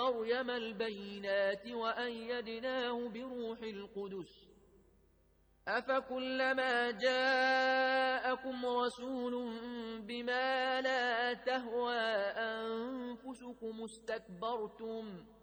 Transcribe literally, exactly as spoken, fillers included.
مريم البينات وأيدناه بروح القدس أفكلما جاءكم رسول بما لا تهوى أنفسكم استكبرتم